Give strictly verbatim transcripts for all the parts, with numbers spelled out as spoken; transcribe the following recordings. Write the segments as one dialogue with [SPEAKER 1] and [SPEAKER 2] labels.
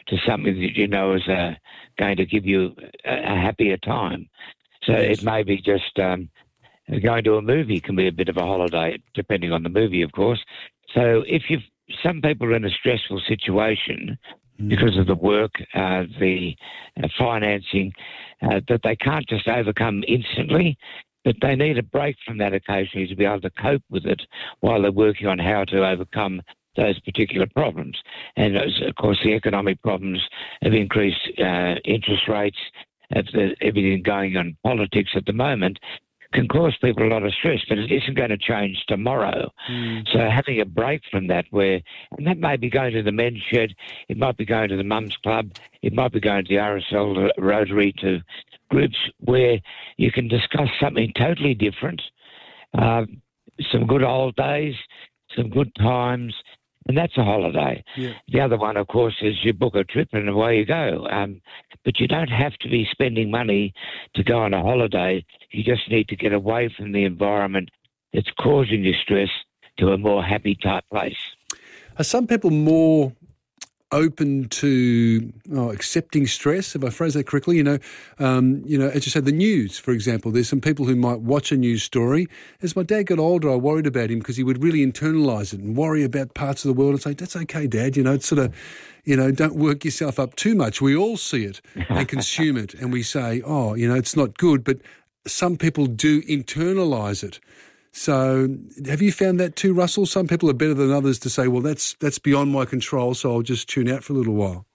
[SPEAKER 1] to something that you know is uh, going to give you a, a happier time. So
[SPEAKER 2] Yes.
[SPEAKER 1] it may be just um, going to a movie can be a bit of a holiday, depending on the movie, of course. So if you've some people are in a stressful situation because of the work, uh, the uh, financing, uh, that they can't just overcome instantly, but they need a break from that occasionally to be able to cope with it while they're working on how to overcome those particular problems. And those, of course, the economic problems have increased uh, interest rates, of the, everything going on in politics at the moment, can cause people a lot of stress, but it isn't going to change tomorrow.
[SPEAKER 2] Mm.
[SPEAKER 1] So having a break from that where, and that may be going to the men's shed, it might be going to the mum's club, it might be going to the R S L Rotary, to groups where you can discuss something totally different, uh, some good old days, some good times, and that's a holiday.
[SPEAKER 2] Yeah.
[SPEAKER 1] The other one, of course, is you book a trip and away you go. Um, but you don't have to be spending money to go on a holiday. You just need to get away from the environment that's causing you stress to a more happy type place.
[SPEAKER 2] Are some people more open to oh, accepting stress, if I phrase that correctly? You know, um, you know, as you said, the news, for example, there's some people who might watch a news story. As my dad got older, I worried about him because he would really internalise it and worry about parts of the world and say, that's okay, Dad, you know, it's sort of, you know, don't work yourself up too much. We all see it and consume it and we say, oh, you know, it's not good, but some people do internalise it. So have you found that too, Russell? Some people are better than others to say, well, that's that's beyond my control, so I'll just tune out for a little while.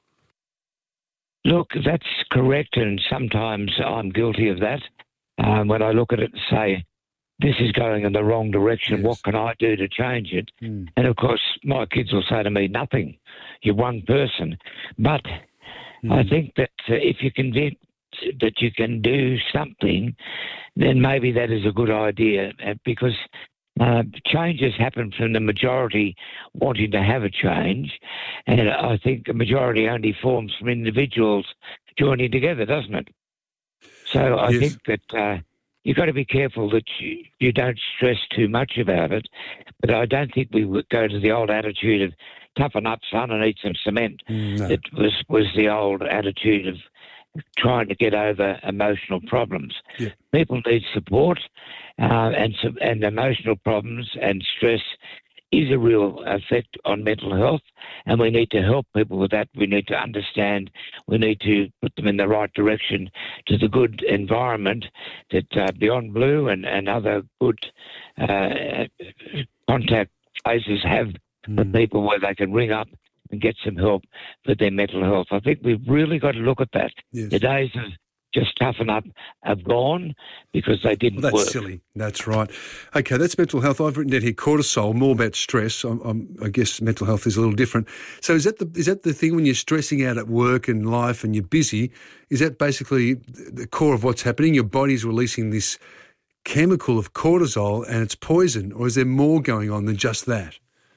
[SPEAKER 1] Look, that's correct, and sometimes I'm guilty of that. Um, when I look at it and say, this is going in the wrong direction,
[SPEAKER 2] Yes.
[SPEAKER 1] what can I do to change it?
[SPEAKER 2] Mm.
[SPEAKER 1] And, of course, my kids will say to me, nothing. You're one person. But
[SPEAKER 2] Mm.
[SPEAKER 1] I think that uh, if you convince that you can do something, then maybe that is a good idea, uh, because uh, changes happen from the majority wanting to have a change, and I think the majority only forms from individuals joining together, doesn't it? So I
[SPEAKER 2] Yes.
[SPEAKER 1] think that uh, you've got to be careful that you, you don't stress too much about it, but I don't think we would go to the old attitude of toughen up, son, and eat some cement.
[SPEAKER 2] Mm, no.
[SPEAKER 1] It was, was the old attitude of trying to get over emotional problems.
[SPEAKER 2] Yeah.
[SPEAKER 1] People need support, uh, and some, and emotional problems and stress is a real effect on mental health, and we need to help people with that. We need to understand, we need to put them in the right direction to the good environment that uh, Beyond Blue and, and other good uh, contact places have for
[SPEAKER 2] Mm.
[SPEAKER 1] people where they can ring up and get some help for their mental health. I think we've really got to look at that.
[SPEAKER 2] Yes.
[SPEAKER 1] The days of just toughen up have gone because they didn't
[SPEAKER 2] Well, that's
[SPEAKER 1] work.
[SPEAKER 2] silly. That's right. Okay, that's mental health. I've written down here cortisol, more about stress. I'm, I'm, I guess mental health is a little different. So is that the is that the thing when you're stressing out at work and life and you're busy? Is that basically the core of what's happening? Your body's releasing this chemical of cortisol and it's poison, or is there more going on than just that?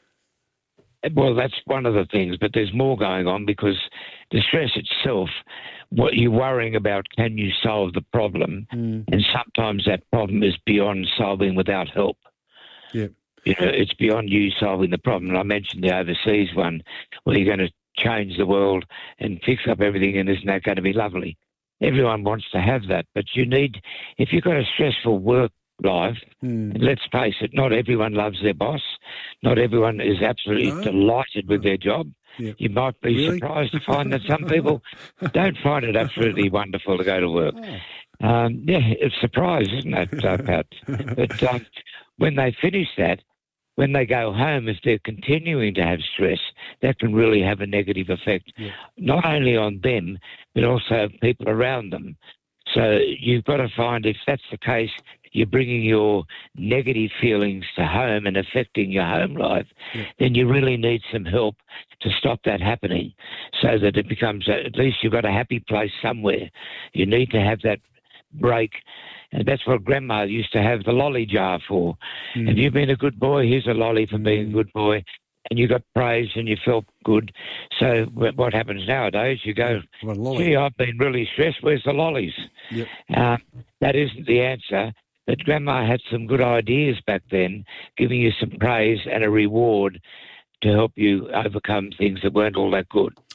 [SPEAKER 1] Well, that's one of the things, but there's more going on because the stress itself, what you're worrying about, can you solve the problem?
[SPEAKER 2] Mm.
[SPEAKER 1] And sometimes that problem is beyond solving without help.
[SPEAKER 2] Yeah.
[SPEAKER 1] You know, it's beyond you solving the problem. And I mentioned the overseas one where you're going to change the world and fix up everything, and isn't that going to be lovely? Everyone wants to have that, but you need, if you've got a stressful work life,
[SPEAKER 2] Mm.
[SPEAKER 1] and let's face it, not everyone loves their boss. Not everyone is absolutely
[SPEAKER 2] No.
[SPEAKER 1] delighted with their job.
[SPEAKER 2] Yeah.
[SPEAKER 1] You might be
[SPEAKER 2] Really?
[SPEAKER 1] surprised to find that some people don't find it absolutely wonderful to go to work.
[SPEAKER 2] Oh.
[SPEAKER 1] Um, yeah, it's a surprise, isn't it, uh, Pat? But um, when they finish that, when they go home, if they're continuing to have stress, that can really have a negative effect,
[SPEAKER 2] Yeah.
[SPEAKER 1] not only on them, but also people around them. So you've got to find, if that's the case, you're bringing your negative feelings to home and affecting your home life,
[SPEAKER 2] Yeah.
[SPEAKER 1] then you really need some help to stop that happening so that it becomes, a, at least you've got a happy place somewhere. You need to have that break. And that's what Grandma used to have the lolly jar for.
[SPEAKER 2] Mm.
[SPEAKER 1] Have you been a good boy? Here's a lolly for being a good boy. And you got praise and you felt good. So wh- what happens nowadays, you go,
[SPEAKER 2] What a lolly.
[SPEAKER 1] gee, I've been really stressed. Where's the lollies?
[SPEAKER 2] Yep.
[SPEAKER 1] Uh, that isn't the answer. But Grandma had some good ideas back then, giving you some praise and a reward to help you overcome things that weren't all that good.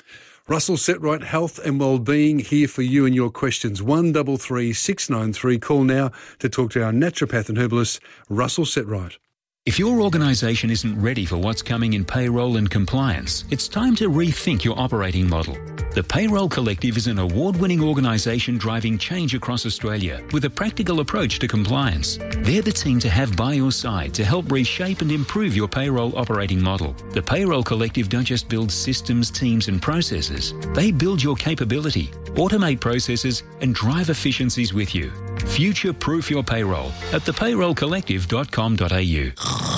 [SPEAKER 2] Russell Setright, Health and Wellbeing, here for you and your questions. one three three six nine three. Call now to talk to our naturopath and herbalist, Russell Setright.
[SPEAKER 3] If your organisation isn't ready for what's coming in payroll and compliance, it's time to rethink your operating model. The Payroll Collective is an award-winning organisation driving change across Australia with a practical approach to compliance. They're the team to have by your side to help reshape and improve your payroll operating model. The Payroll Collective don't just build systems, teams and processes. They build your capability, automate processes and drive efficiencies with you. Future-proof your payroll at the payroll collective dot com dot a u.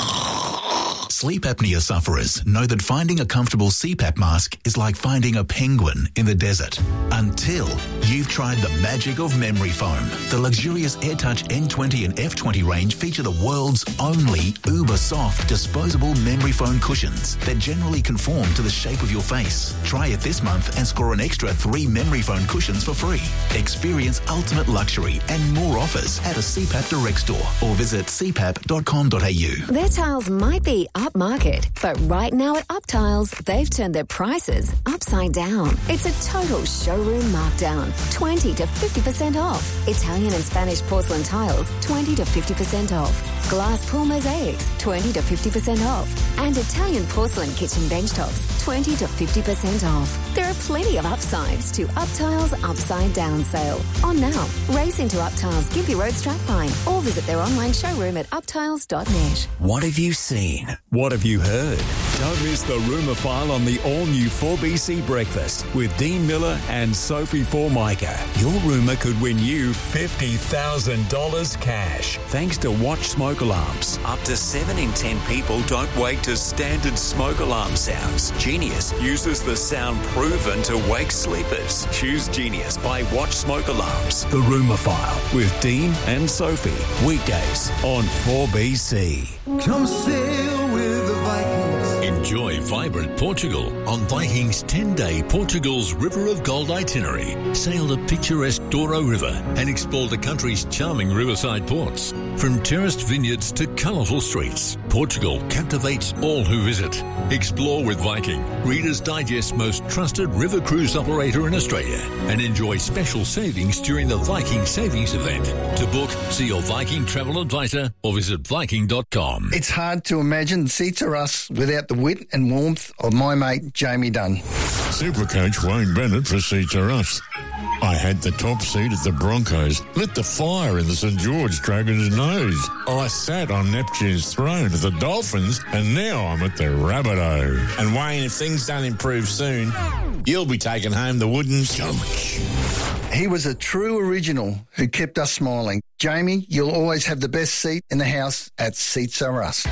[SPEAKER 4] Sleep apnea sufferers know that finding a comfortable C PAP mask is like finding a penguin in the desert. Until you've tried the magic of memory foam. The luxurious AirTouch N twenty and F twenty range feature the world's only uber-soft disposable memory foam cushions that generally conform to the shape of your face. Try it this month and score an extra three memory foam cushions for free. Experience ultimate luxury and more offers at a C PAP Direct store or visit c pap dot com dot a u.
[SPEAKER 5] Their tiles might be upmarket, but right now at Uptiles, they've turned their prices upside down. It's a total showroom markdown, twenty to fifty percent off. Italian and Spanish porcelain tiles, twenty to fifty percent off. Glass pool mosaics, twenty to fifty percent off. And Italian porcelain kitchen bench tops, twenty to fifty percent off. There are plenty of upsides to Uptiles Upside Down sale. On now, race into Uptiles Gympie Road Strathpine or visit their online showroom at uptiles dot net.
[SPEAKER 6] What have you seen? What have you heard? Don't miss the Rumour File on the all-new four B C Breakfast with Dean Miller and Sophie Formica. Your rumour could win you fifty thousand dollars cash thanks to Watch Smoke Alarms. Up to seven in ten people don't wake to standard smoke alarm sounds. Genius uses the sound proven to wake sleepers. Choose Genius by Watch Smoke Alarms. The Rumour File with Dean and Sophie. Weekdays on four B C.
[SPEAKER 7] Come sail with the Vikings.
[SPEAKER 8] Enjoy vibrant Portugal on Vikings ten-day Portugal's River of Gold itinerary. Sail the picturesque Douro River and explore the country's charming riverside ports. From terraced vineyards to colourful streets, Portugal captivates all who visit. Explore with Viking, Reader's Digest's most trusted river cruise operator in Australia, and enjoy special savings during the Viking Savings event. To book, see your Viking travel advisor or visit viking dot com.
[SPEAKER 9] It's hard to imagine Seats Are Us without the wit and warmth of my mate Jamie Dunn.
[SPEAKER 10] Supercoach Wayne Bennett for Seats Are Us. I had the top seat at the Broncos, lit the fire in the St George Dragons' nose. I sat on Neptune's throne at the Dolphins, and now I'm at the Rabbitoh.
[SPEAKER 11] And Wayne, if things don't improve soon, you'll be taking home the wooden coach.
[SPEAKER 9] He was a true original who kept us smiling. Jamie, you'll always have the best seat in the house at Seats Are Us.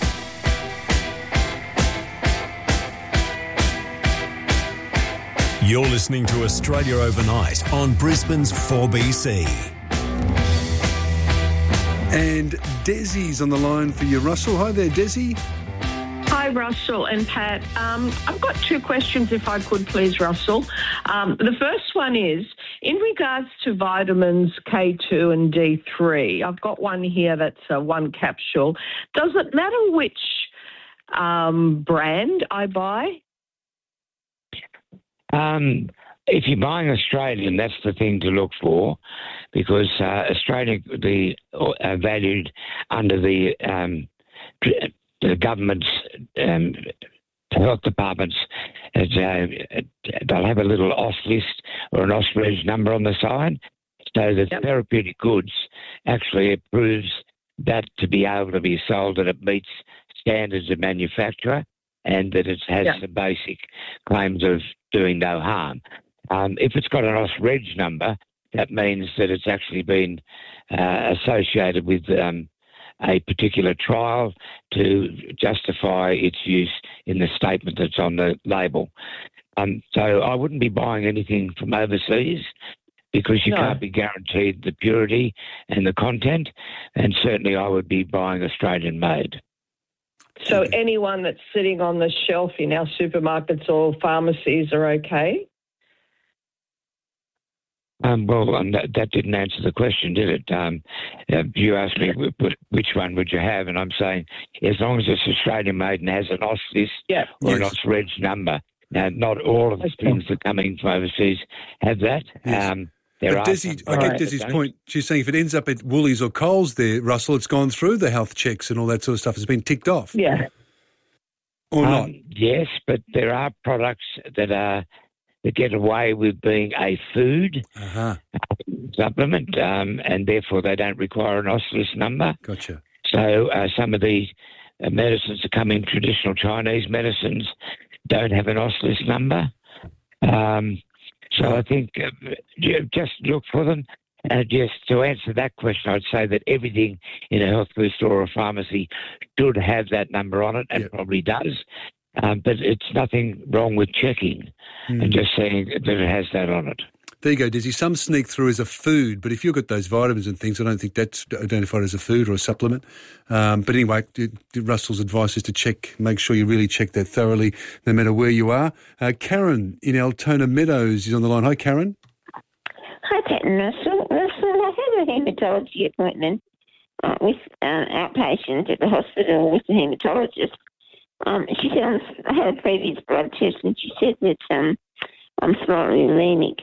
[SPEAKER 6] You're listening to Australia Overnight on Brisbane's four B C.
[SPEAKER 2] And Desi's on the line for you, Russell. Hi there, Desi.
[SPEAKER 12] Hi, Russell and Pat. Um, I've got two questions, if I could, please, Russell. Um, the first one is, in regards to vitamins K two and D three, I've got one here that's uh, one capsule. Does it matter which um, brand I buy?
[SPEAKER 1] Um, if you're buying Australian, that's the thing to look for, because uh, Australian the uh, valued under the um, the government's um, health departments. As, uh, they'll have a little O S list or an O S reg number on the side, so that yep. therapeutic goods actually approves that to be able to be sold, that it meets standards of manufacturer, and that it has yeah. the basic claims of doing no harm. Um, if it's got an O S reg number, that means that it's actually been uh, associated with um, a particular trial to justify its use in the statement that's on the label. Um, so I wouldn't be buying anything from overseas, because you no. can't be guaranteed the purity and the content, and certainly I would be buying Australian-made.
[SPEAKER 12] So anyone that's sitting on the shelf in our supermarkets or pharmacies are okay?
[SPEAKER 1] Um, well, um, that, that didn't answer the question, did it? Um, uh, you asked me which one would you have, and I'm saying as long as it's Australian-made and has an O S list
[SPEAKER 12] yeah.
[SPEAKER 1] or
[SPEAKER 12] yes.
[SPEAKER 1] an O S reg number, Now, not all of the things that are coming from overseas have that.
[SPEAKER 2] Yes.
[SPEAKER 1] Um, there
[SPEAKER 2] but
[SPEAKER 1] are
[SPEAKER 2] Desi,
[SPEAKER 1] some
[SPEAKER 2] I get
[SPEAKER 1] that
[SPEAKER 2] Desi's
[SPEAKER 1] don't.
[SPEAKER 2] point. She's saying if it ends up at Woolies or Coles there, Russell, it's gone through the health checks and all that sort of stuff. It's been ticked off.
[SPEAKER 12] Yeah.
[SPEAKER 2] Or
[SPEAKER 1] Um,
[SPEAKER 2] not.
[SPEAKER 1] Yes, but there are products that are that get away with being a food
[SPEAKER 2] Uh-huh.
[SPEAKER 1] supplement, um, and therefore they don't require an Auslis number.
[SPEAKER 2] Gotcha.
[SPEAKER 1] So uh, some of these uh, medicines that come in, traditional Chinese medicines, don't have an Auslis number. Um, so I think uh, you just look for them. And just to answer that question, I'd say that everything in a health food store or pharmacy should have that number on it, and
[SPEAKER 2] Yep.
[SPEAKER 1] probably does. Um, but it's nothing wrong with checking
[SPEAKER 2] Mm.
[SPEAKER 1] and just saying that it has that on it.
[SPEAKER 2] There you go, Desi. Some sneak through as a food, but if you've got those vitamins and things, I don't think that's identified as a food or a supplement. Um, but anyway, d- d- Russell's advice is to check, make sure you really check that thoroughly, no matter where you are. Uh, Karen in Altona Meadows is on the line. Hi, Karen.
[SPEAKER 13] Hi, Pat and Russell. Russell, I had a haematology appointment uh, with um, outpatient at the hospital with the haematologist. Um, she said I'm, I had a previous blood test, and she said that um, I'm slightly anemic.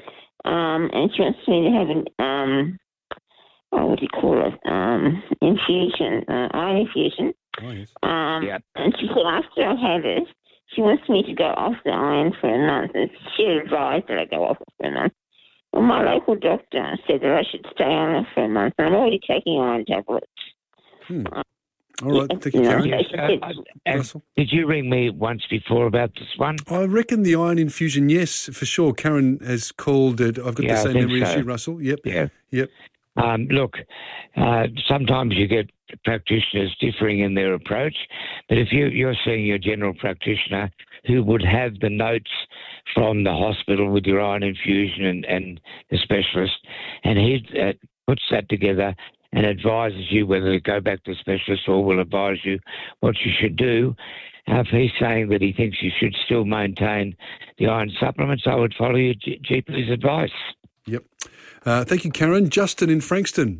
[SPEAKER 13] Um, and she wants me to have an, um, oh, what do you call it, um, infusion, uh, iron infusion.
[SPEAKER 2] Oh, yes.
[SPEAKER 13] Um,
[SPEAKER 1] Yeah.
[SPEAKER 13] And she said after I have it, she wants me to go off the iron for a month. And she advised that I go off it for a month. Well, my local doctor said that I should stay on it for a month, and I'm already taking iron tablets.
[SPEAKER 2] Hmm.
[SPEAKER 13] Uh,
[SPEAKER 2] All right, thank you,
[SPEAKER 13] know,
[SPEAKER 2] Karen.
[SPEAKER 13] so
[SPEAKER 1] Yes,
[SPEAKER 13] she
[SPEAKER 1] uh,
[SPEAKER 13] said-
[SPEAKER 1] uh, and
[SPEAKER 2] Russell?
[SPEAKER 1] did you ring me once before about this one?
[SPEAKER 2] I reckon the iron infusion, yes, for sure. Karen has called it. I've got
[SPEAKER 1] Yeah,
[SPEAKER 2] the
[SPEAKER 1] I
[SPEAKER 2] same
[SPEAKER 1] think
[SPEAKER 2] memory as
[SPEAKER 1] so.
[SPEAKER 2] you, Russell. Yep.
[SPEAKER 1] Yeah.
[SPEAKER 2] Yep.
[SPEAKER 1] Um, look, uh, sometimes you get practitioners differing in their approach, but if you, you're seeing your general practitioner who would have the notes from the hospital with your iron infusion and, and the specialist, and he uh, puts that together and advises you whether to go back to the specialist or will advise you what you should do. Uh, if he's saying that he thinks you should still maintain the iron supplements, I would follow your G- GP's advice.
[SPEAKER 2] Yep. Uh, thank you, Karen. Justin in Frankston.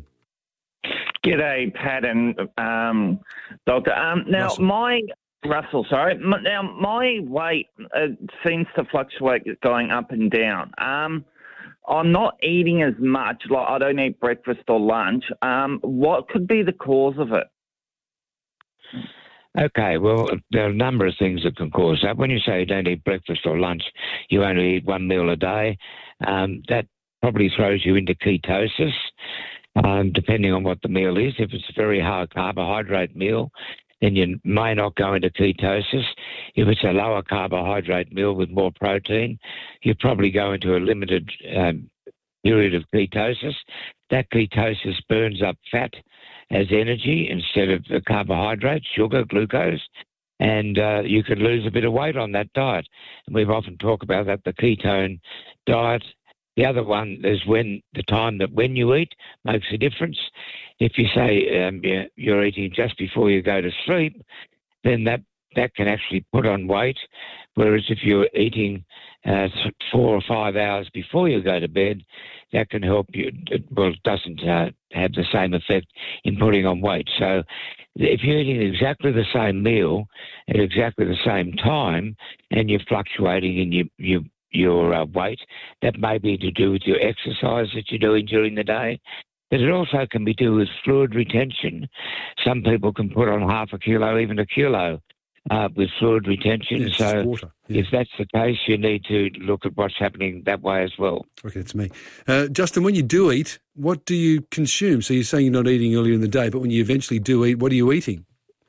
[SPEAKER 14] G'day, Pat and um, Doctor. Um, now,
[SPEAKER 2] Russell.
[SPEAKER 14] my Russell, sorry. M- Now, my weight uh, seems to fluctuate, going up and down. Um, I'm not eating as much. Like I don't eat breakfast or lunch. Um, what could be the cause of it?
[SPEAKER 1] Okay, well, there are a number of things that can cause that. When you say you don't eat breakfast or lunch, you only eat one meal a day, um, that probably throws you into ketosis, um, depending on what the meal is. If it's a very high carbohydrate meal, then you may not go into ketosis. If it's a lower carbohydrate meal with more protein, you probably go into a limited um, period of ketosis. That ketosis burns up fat as energy instead of the carbohydrates, sugar, glucose, and uh, you could lose a bit of weight on that diet. And we've often talked about that, the ketone diet. The other one is when the time that when you eat makes a difference. If you say um, you're, you're eating just before you go to sleep, then that, that can actually put on weight, whereas if you're eating uh, four or five hours before you go to bed, that can help you. Well, it doesn't uh, have the same effect in putting on weight. So if you're eating exactly the same meal at exactly the same time and you're fluctuating in your, your, your uh, weight, that may be to do with your exercise that you're doing during the day. But it also can be to do with fluid retention. Some people can put on half a kilo, even a kilo, uh, with fluid retention.
[SPEAKER 2] Yeah, it's
[SPEAKER 1] so
[SPEAKER 2] just water. Yeah.
[SPEAKER 1] if that's the case, you need to look at what's happening that way as well.
[SPEAKER 2] Okay, it's me. Uh, Justin, when you do eat, what do you consume? So you're saying you're not eating earlier in the day, but when you eventually do eat, what are you eating?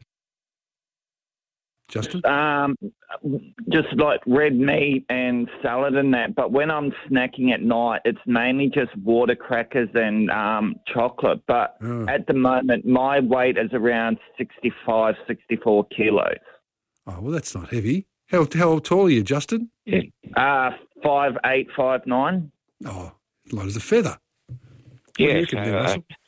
[SPEAKER 2] Justin?
[SPEAKER 14] Um, just like red meat and salad and that. But when I'm snacking at night, it's mainly just water, crackers and um, chocolate. But
[SPEAKER 2] Oh.
[SPEAKER 14] at the moment, my weight is around sixty-five, sixty-four kilos.
[SPEAKER 2] Oh, well, that's not heavy. How, how tall are you, Justin?
[SPEAKER 14] Uh, five eight, five nine.
[SPEAKER 2] Oh, light as a feather. What do you
[SPEAKER 1] Yeah,
[SPEAKER 2] reckon
[SPEAKER 1] so,
[SPEAKER 2] there,
[SPEAKER 1] uh,
[SPEAKER 2] Russell?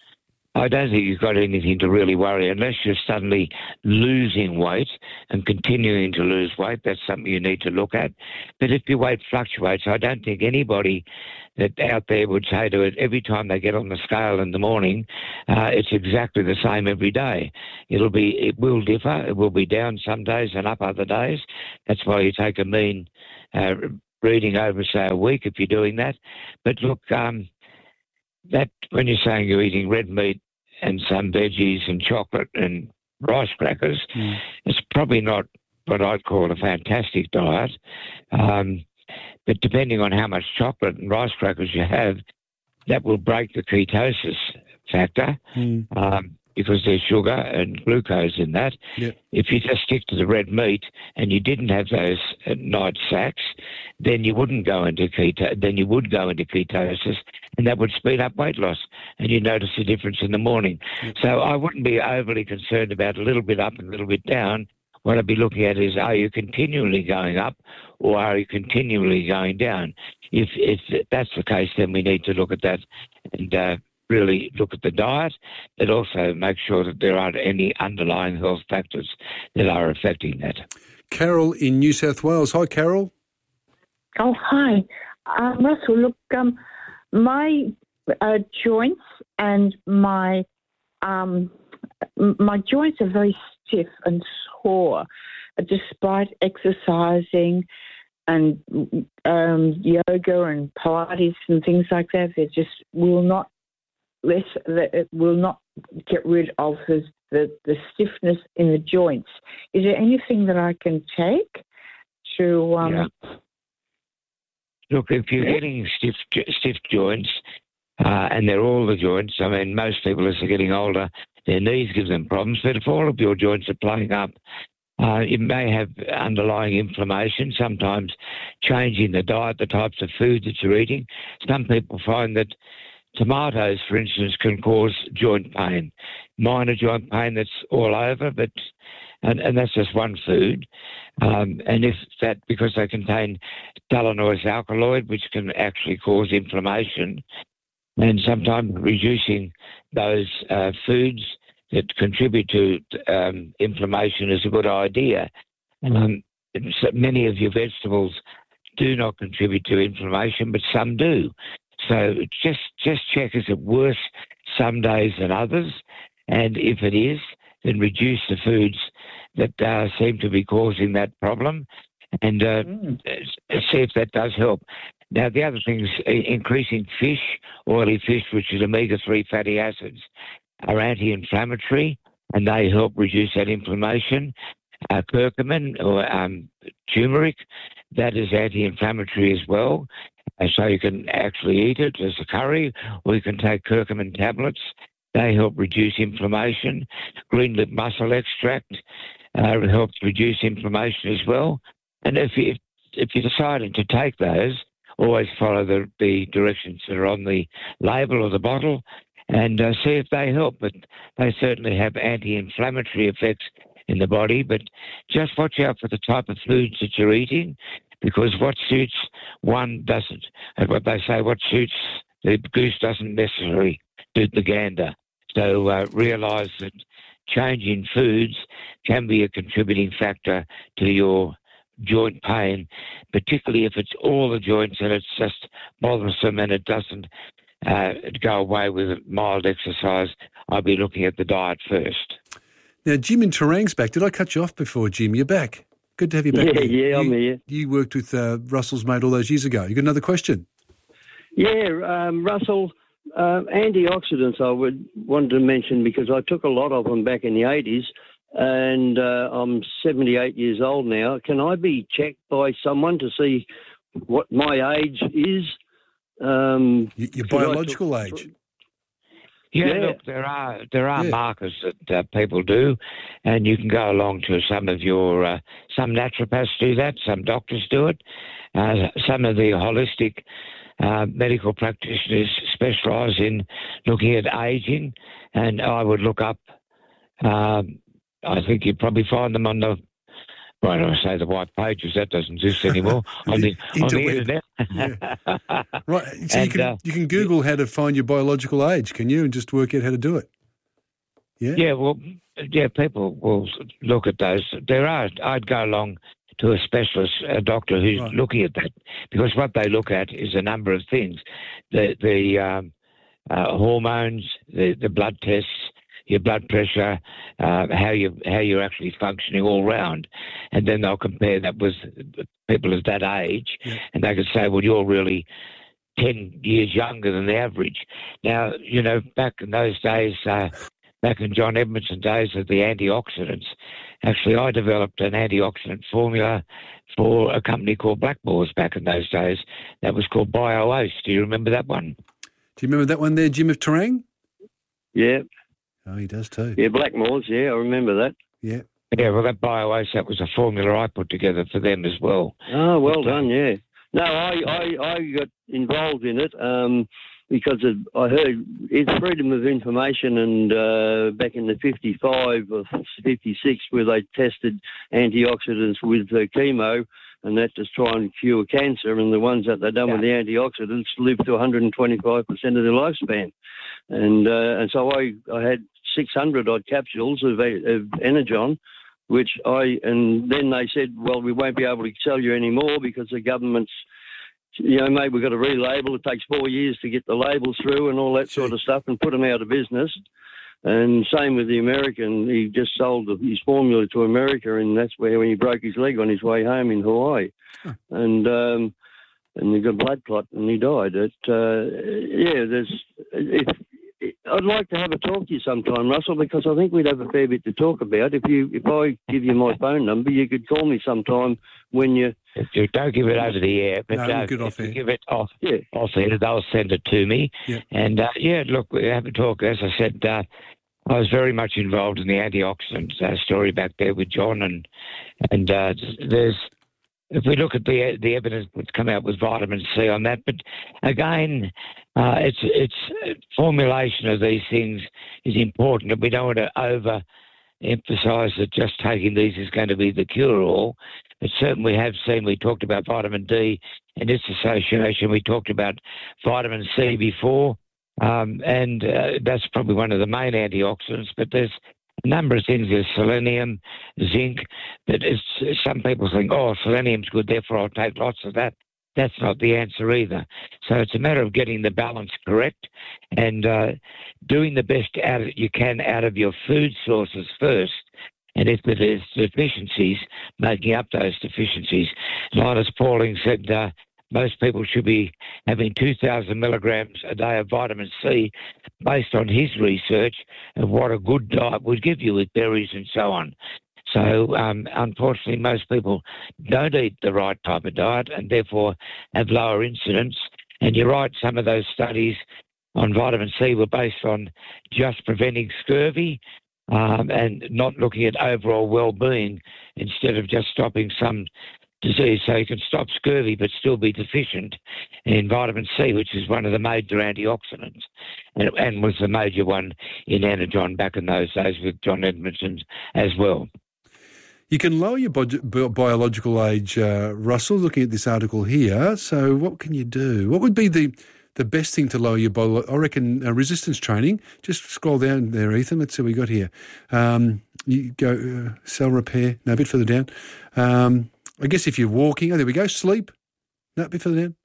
[SPEAKER 1] I don't think you've got anything to really worry unless you're suddenly losing weight and continuing to lose weight. That's something you need to look at. But if your weight fluctuates, I don't think anybody that out there would say to it every time they get on the scale in the morning, uh, it's exactly the same every day. It'll be, it will differ. It will be down some days and up other days. That's why you take a mean uh, reading over, say, a week if you're doing that. But look, um, that when you're saying you're eating red meat and some veggies and chocolate and rice crackers, mm. it's probably not what I'd call a fantastic diet. Um, but depending on how much chocolate and rice crackers you have, that will break the ketosis factor mm. um, because there's sugar and glucose in that. Yep. If you just stick to the red meat and you didn't have those uh, night sacks, then you wouldn't go into keto. Then you would go into ketosis, and that would speed up weight loss, and you notice a difference in the morning. Yep. So I wouldn't be overly concerned about a little bit up and a little bit down. What I'd be looking at is, are you continually going up or are you continually going down? If, if that's the case, then we need to look at that and uh, really look at the diet, but also make sure that there aren't any underlying health factors that are affecting that.
[SPEAKER 2] Carol in New South Wales. Hi, Carol.
[SPEAKER 15] Oh, hi. Um, Russell, look, um, my uh, joints and my um, my joints are very stiff and sore, despite exercising and um, yoga and Pilates and things like that. They just will not less. It will not get rid of the, the the stiffness in the joints. Is there anything that I can take to? Um,
[SPEAKER 1] yeah. Look, if you're getting stiff stiff joints, uh, and they're all the joints. I mean, most people as they're getting older, their knees give them problems. But if all of your joints are playing up, uh, it may have underlying inflammation. Sometimes changing the diet, the types of food that you're eating. Some people find that tomatoes, for instance, can cause joint pain, minor joint pain that's all over, but and, and that's just one food. Um, and if that, because they contain stannous alkaloid, which can actually cause inflammation, and sometimes reducing those uh, foods that contribute to um, inflammation is a good idea. Um, so many of your vegetables do not contribute to inflammation, but some do. So just just check, is it worse some days than others? And if it is, then reduce the foods that uh, seem to be causing that problem and uh, mm. see if that does help. Now, the other thing is increasing fish, oily fish, which is omega three fatty acids, are anti-inflammatory and they help reduce that inflammation. Uh, curcumin or um, turmeric, that is anti-inflammatory as well. And so you can actually eat it as a curry, or you can take curcumin tablets. They help reduce inflammation. Green lip mussel extract uh, helps reduce inflammation as well. And if you if you're deciding to take those, always follow the, the directions that are on the label or the bottle and uh, see if they help. But they certainly have anti-inflammatory effects in the body. But just watch out for the type of foods that you're eating, because what suits one doesn't. And what they say, what suits the goose doesn't necessarily suit the gander. So uh, realise that changing foods can be a contributing factor to your joint pain, particularly if it's all the joints and it's just bothersome and it doesn't uh, go away with mild exercise. I'll be looking at the diet first.
[SPEAKER 2] Now, Jim in Terang's back. Did I cut you off before, Jim? You're back. Good to have you back.
[SPEAKER 16] Yeah,
[SPEAKER 2] you,
[SPEAKER 16] yeah, I'm here.
[SPEAKER 2] You worked with uh, Russell's mate all those years ago. You got another question?
[SPEAKER 16] Yeah, um, Russell, uh, antioxidants I would wanted to mention because I took a lot of them back in the eighties. And uh, I'm seventy-eight years old now. Can I be checked by someone to see what my age is? Um,
[SPEAKER 2] Your biological took, age?
[SPEAKER 1] Yeah,
[SPEAKER 16] yeah,
[SPEAKER 1] look, there are there are
[SPEAKER 2] yeah.
[SPEAKER 1] markers that uh, people do, and you can go along to some of your uh, some naturopaths do that, some doctors do it, uh, some of the holistic uh, medical practitioners specialise in looking at ageing, and I would look up. Um, I think you'd probably find them on the, well, I don't say the white pages, that doesn't exist anymore, on the, on the internet.
[SPEAKER 2] Yeah. Right, so
[SPEAKER 1] and,
[SPEAKER 2] you, can,
[SPEAKER 1] uh,
[SPEAKER 2] you can Google how to find your biological age, can you, and just work out how to do it? Yeah.
[SPEAKER 1] Yeah, well, yeah, people will look at those. There are, I'd go along to a specialist, a doctor who's
[SPEAKER 2] Right.
[SPEAKER 1] looking at that, because what they look at is a number of things. The, the um, uh, hormones, the, the blood tests, your blood pressure, uh, how you how you're actually functioning all round, and then they'll compare that with people of that age,
[SPEAKER 2] Yeah.
[SPEAKER 1] and they could say, well, you're really ten years younger than the average. Now, you know, back in those days, uh, back in John Edmondson days of the antioxidants, actually I developed an antioxidant formula for a company called Blackmores back in those days. That was called BioOace. Do you remember that one?
[SPEAKER 2] Do you remember that one there, Jim of Terang?
[SPEAKER 16] Yeah.
[SPEAKER 2] Oh, he does too.
[SPEAKER 16] Yeah, Blackmores, yeah, I remember that.
[SPEAKER 2] Yeah.
[SPEAKER 1] Yeah, well, that BioOace, that was a formula I put together for them as well.
[SPEAKER 16] Oh, well done, yeah. No, I, I, I got involved in it um, because of, I heard it's freedom of information, and uh, back in the fifty-five or fifty-six, where they tested antioxidants with uh, chemo, and that to try and cure cancer, and the ones that they've done
[SPEAKER 1] Yeah.
[SPEAKER 16] with the antioxidants live to one hundred twenty-five percent of their lifespan. And uh, and so I, I had six hundred odd capsules of, of Energon, which I, and then they said, well, we won't be able to sell you anymore because the government's, you know, mate, we've got to relabel. It takes four years to get the labels through and all that sort of stuff, and put them out of business. And same with the American. He just sold the, his formula to America, and that's where when he broke his leg on his way home in Hawaii.
[SPEAKER 2] Huh.
[SPEAKER 16] And um, and he got a blood clot and he died. It, uh, yeah, there's... If, I'd like to have a talk to you sometime, Russell, because I think we'd have a fair bit to talk about. If you, if I give you my phone number, you could call me sometime when you...
[SPEAKER 1] Don't give it over the air, but
[SPEAKER 2] No,
[SPEAKER 1] uh,
[SPEAKER 2] good off
[SPEAKER 1] if you
[SPEAKER 2] air.
[SPEAKER 1] give it off,
[SPEAKER 16] Yeah.
[SPEAKER 1] off air, they'll send it to me.
[SPEAKER 2] Yeah.
[SPEAKER 1] And, uh, yeah, look, we have a talk. As I said, uh, I was very much involved in the antioxidant uh, story back there with John, and and uh, there's... If we look at the the evidence that's come out with vitamin C on that, but again, uh, it's it's formulation of these things is important, and we don't want to over emphasise that just taking these is going to be the cure-all. But certainly we have seen, we talked about vitamin D and its association. We talked about vitamin C before, um, and uh, that's probably one of the main antioxidants. But there's a number of things. There's selenium, zinc, but it's, some people think, oh, selenium's good, therefore I'll take lots of that. That's not the answer either. So it's a matter of getting the balance correct and uh, doing the best out of, you can out of your food sources first. And if there's deficiencies, making up those deficiencies. Linus Pauling said uh, most people should be having two thousand milligrams a day of vitamin C based on his research of what a good diet would give you with berries and so on. So, um, unfortunately, most people don't eat the right type of diet and therefore have lower incidence. And you're right, some of those studies on vitamin C were based on just preventing scurvy um, and not looking at overall well-being instead of just stopping some disease. So you can stop scurvy but still be deficient in vitamin C, which is one of the major antioxidants and, and was the major one in Energon back in those days with John Edmondson as well.
[SPEAKER 2] You can lower your bi- bi- biological age, uh, Russell, looking at this article here. So what can you do? What would be the, the best thing to lower your bio? I reckon uh, resistance training. Just scroll down there, Ethan. Let's see what we got here. Um, you go uh, cell repair. No, a bit further down. Um, I guess if you're walking, oh, there we go. Sleep. No, a bit further down.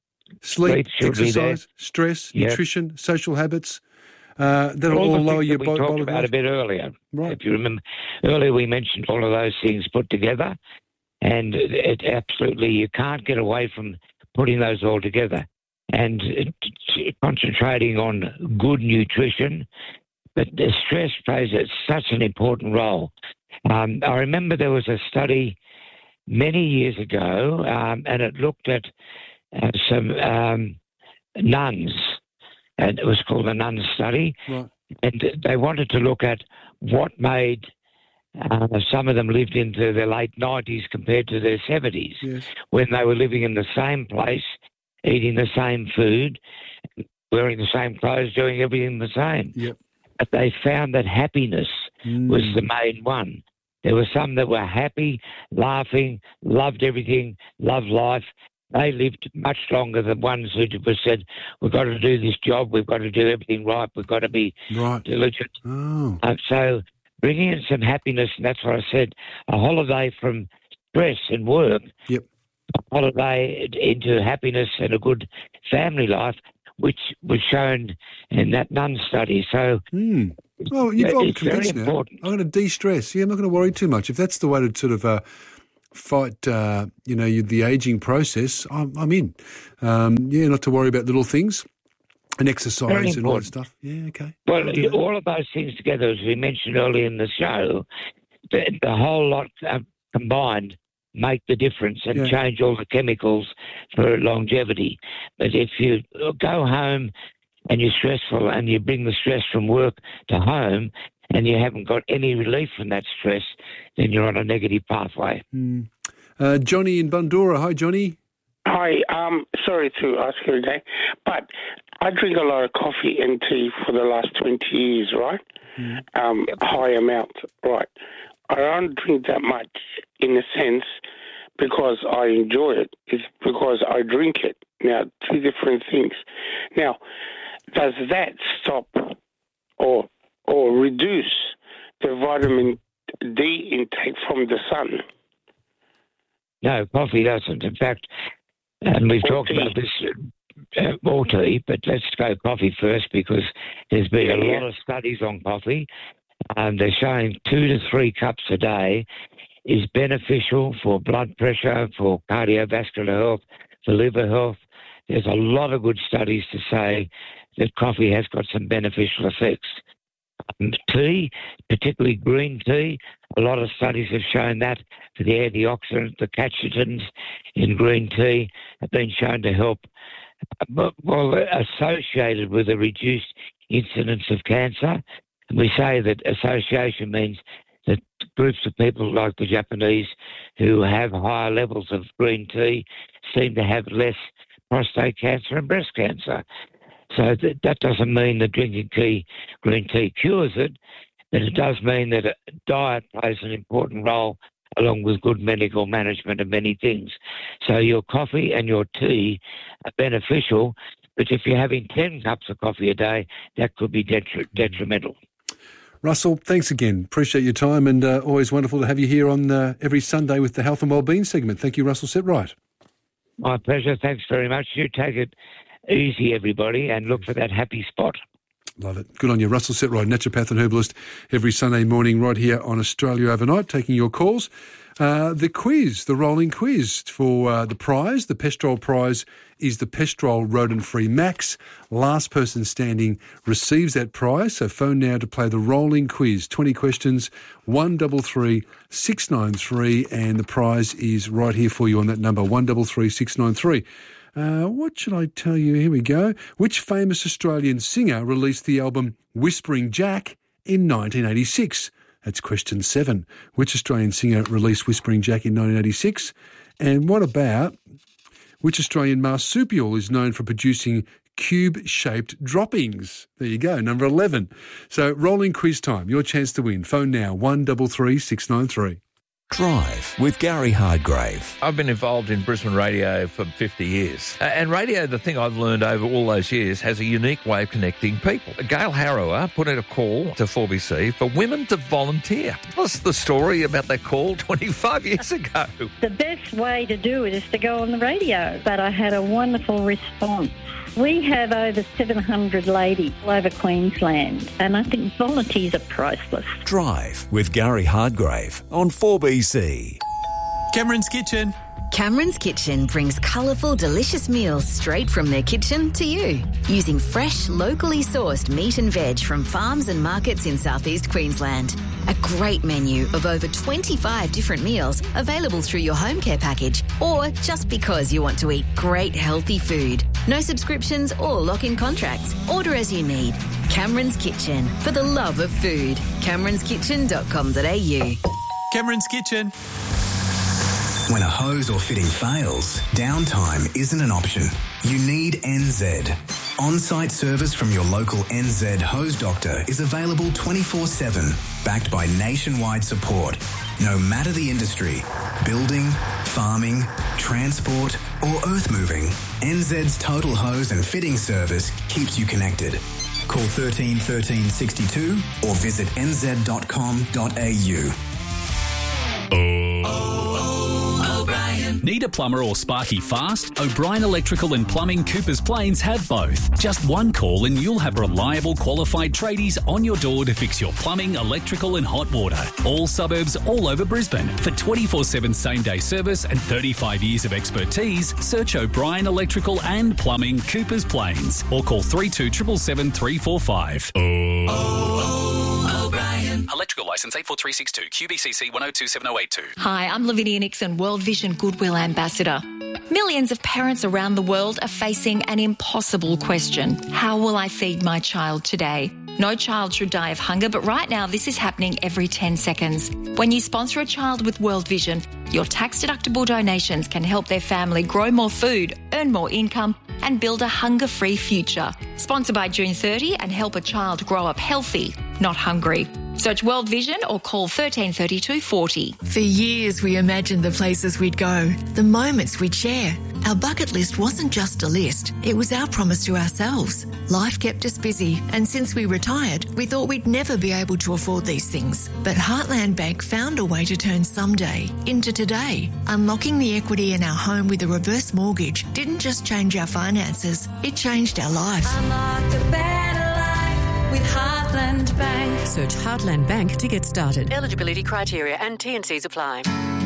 [SPEAKER 2] Sleep,
[SPEAKER 1] Sleep should be there.
[SPEAKER 2] exercise, stress,
[SPEAKER 1] Yep.
[SPEAKER 2] nutrition, social habits. Uh, that'll all,
[SPEAKER 1] the
[SPEAKER 2] lower
[SPEAKER 1] things
[SPEAKER 2] your
[SPEAKER 1] that we
[SPEAKER 2] bi-
[SPEAKER 1] talked
[SPEAKER 2] biological
[SPEAKER 1] about a
[SPEAKER 2] age.
[SPEAKER 1] bit earlier.
[SPEAKER 2] Right.
[SPEAKER 1] If you remember, earlier we mentioned all of those things put together, and it, it absolutely you can't get away from putting those all together and it, concentrating on good nutrition. But the stress plays a, such an important role. Um, I remember there was a study many years ago, um, and it looked at uh, some um, nuns. And it was called the Nun Study.
[SPEAKER 2] Right.
[SPEAKER 1] And they wanted to look at what made uh, some of them lived into their late nineties compared to their seventies,
[SPEAKER 2] Yes.
[SPEAKER 1] when they were living in the same place, eating the same food, wearing the same clothes, doing everything the same.
[SPEAKER 2] Yep.
[SPEAKER 1] But they found that happiness
[SPEAKER 2] Mm.
[SPEAKER 1] was the main one. There were some that were happy, laughing, loved everything, loved life, they lived much longer than ones who just said, we've got to do this job, we've got to do everything right, we've got to be
[SPEAKER 2] right.
[SPEAKER 1] diligent.
[SPEAKER 2] Oh.
[SPEAKER 1] Uh, so bringing in some happiness, and that's what I said, a holiday from stress and work,
[SPEAKER 2] yep.
[SPEAKER 1] a holiday into happiness and a good family life, which was shown in that nun study. So
[SPEAKER 2] mm. well, you've got
[SPEAKER 1] it's very
[SPEAKER 2] now.
[SPEAKER 1] important.
[SPEAKER 2] I'm going to de-stress. Yeah, I'm not going to worry too much. If that's the way to sort of uh, fight, uh, you know, the ageing process, I'm, I'm in. Um, yeah, not to worry about little things and exercise and all that stuff. Yeah, okay.
[SPEAKER 1] Well, all of those things together, as we mentioned earlier in the show, the, the whole lot uh, combined make the difference and
[SPEAKER 2] Yeah.
[SPEAKER 1] change all the chemicals for longevity. But if you go home and you're stressful and you bring the stress from work to home and you haven't got any relief from that stress, then you're on a negative pathway.
[SPEAKER 2] Mm. Uh, Johnny in Bundoora. Hi, Johnny.
[SPEAKER 17] Hi, um, sorry to ask you again, but I drink a lot of coffee and tea for the last twenty years, right?
[SPEAKER 2] Mm.
[SPEAKER 17] Um, high amount, right? I don't drink that much in a sense because I enjoy it. It's because I drink it. Now, two different things. Now, does that stop or or reduce the vitamin D intake from the sun?
[SPEAKER 1] No, coffee doesn't. In fact, and we've talked about this uh, more tea, but let's go coffee first because there's been a lot of studies on coffee. And they're showing two to three cups a day is beneficial for blood pressure, for cardiovascular health, for liver health. There's a lot of good studies to say that coffee has got some beneficial effects. Um, tea, particularly green tea, a lot of studies have shown that for the antioxidants, the catechins in green tea have been shown to help, uh, well, associated with a reduced incidence of cancer. And we say that association means that groups of people like the Japanese who have higher levels of green tea seem to have less prostate cancer and breast cancer. So th- that doesn't mean that drinking tea, green tea cures it, but it does mean that a diet plays an important role along with good medical management of many things. So your coffee and your tea are beneficial, but if you're having ten cups of coffee a day, that could be detri- detrimental.
[SPEAKER 2] Russell, thanks again. Appreciate your time and uh, always wonderful to have you here on uh, every Sunday with the Health and Wellbeing segment. Thank you, Russell Setright.
[SPEAKER 1] My pleasure. Thanks very much. You take it easy, everybody, and look for that happy spot.
[SPEAKER 2] Love it. Good on you. Russell Setright, naturopath and herbalist, every Sunday morning right here on Australia Overnight, taking your calls. Uh, the quiz, the rolling quiz for uh, the prize, the Pestrol prize, is the Pestrol Rodent-Free Max. Last person standing receives that prize. So phone now to play the rolling quiz. twenty questions, one double three six nine three, and the prize is right here for you on that number, one double three six nine three. Uh, what should I tell you? Here we go. Which famous Australian singer released the album Whispering Jack in nineteen eighty-six? That's question seven. Which Australian singer released Whispering Jack in nineteen eighty-six? And what about which Australian marsupial is known for producing cube-shaped droppings? There you go, number eleven. So rolling quiz time. Your chance to win. Phone now, one double three six nine three.
[SPEAKER 6] Drive with Gary Hardgrave.
[SPEAKER 18] I've been involved in Brisbane radio for fifty years. And radio, the thing I've learned over all those years, has a unique way of connecting people. Gail Harrower put out a call to four B C for women to volunteer. Tell us the story about that call twenty-five years ago.
[SPEAKER 19] The best way to do it is to go on the radio. But I had a wonderful response. We have over seven hundred ladies all over Queensland, and I think volunteers are priceless.
[SPEAKER 6] Drive with Gary Hardgrave on four B C.
[SPEAKER 20] Cameron's Kitchen.
[SPEAKER 5] Cameron's Kitchen brings colourful, delicious meals straight from their kitchen to you. Using fresh, locally sourced meat and veg from farms and markets in southeast Queensland. A great menu of over twenty-five different meals available through your home care package or just because you want to eat great healthy food. No subscriptions or lock-in contracts. Order as you need. Cameron's Kitchen, for the love of food. camerons kitchen dot com dot a u.
[SPEAKER 20] Cameron's Kitchen.
[SPEAKER 21] When a hose or fitting fails, downtime isn't an option. You need N Z. On-site service from your local N Z hose doctor is available twenty-four seven, backed by nationwide support. No matter the industry, building, farming, transport or earth moving, N Z's total hose and fitting service keeps you connected. Call thirteen thirteen sixty-two or visit n z dot com dot a u.
[SPEAKER 3] Need a plumber or sparky fast? O'Brien Electrical and Plumbing Coopers Plains have both. Just one call and you'll have reliable, qualified tradies on your door to fix your plumbing, electrical and hot water. All suburbs all over Brisbane. For twenty-four seven same-day service and thirty-five years of expertise, search O'Brien Electrical and Plumbing Coopers Plains or call three two seven seven three four five. Electrical licence eight four three six two, Q B C C one oh two seven oh eight two.
[SPEAKER 22] Hi, I'm Lavinia Nixon, World Vision Goodwill Ambassador. Millions of parents around the world are facing an impossible question. How will I feed my child today? No child should die of hunger, but right now this is happening every ten seconds. When you sponsor a child with World Vision, your tax-deductible donations can help their family grow more food, earn more income, and build a hunger-free future. Sponsor by June thirtieth and help a child grow up healthy, not hungry. Search World Vision or call thirteen thirty-two forty.
[SPEAKER 23] For years we imagined the places we'd go, the moments we'd share. Our bucket list wasn't just a list, it was our promise to ourselves. Life kept us busy, and since we retired, we thought we'd never be able to afford these things. But Heartland Bank found a way to turn someday into today. Unlocking the equity in our home with a reverse mortgage didn't just change our finances, it changed our life.
[SPEAKER 24] Unlock a better life with Heartland Bank.
[SPEAKER 25] Search Heartland Bank to get started.
[SPEAKER 26] Eligibility criteria and T and Cs apply.